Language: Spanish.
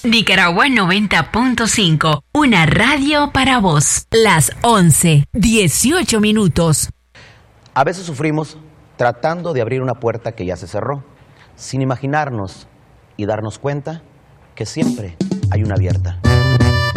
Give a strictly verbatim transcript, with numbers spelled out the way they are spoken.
Nicaragua noventa punto cinco, una radio para vos. Las once, dieciocho minutos. A veces sufrimos tratando de abrir una puerta que ya se cerró, sin imaginarnos y darnos cuenta que siempre hay una abierta.